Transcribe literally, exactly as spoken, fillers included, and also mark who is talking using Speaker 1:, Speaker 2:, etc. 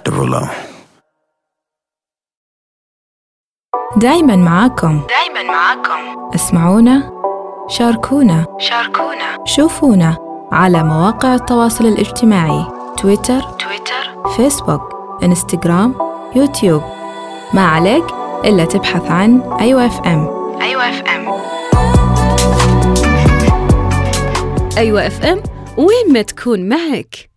Speaker 1: Derulo.
Speaker 2: دايما معاكم دايما معاكم اسمعونا، شاركونا شاركونا شوفونا على مواقع التواصل الاجتماعي تويتر تويتر فيسبوك انستغرام يوتيوب. ما عليك إلا تبحث عن أيوة اف ام. أيوة اف ام
Speaker 3: أيوة اف ام، وين ما تكون معك.